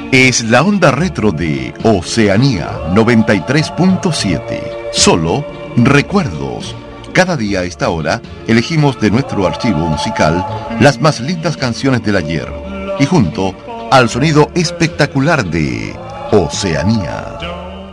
Es la onda retro de Oceanía 93.7. Solo recuerdos. Cada día a esta hora elegimos de nuestro archivo musical las más lindas canciones del ayer. Y junto al sonido espectacular de Oceanía.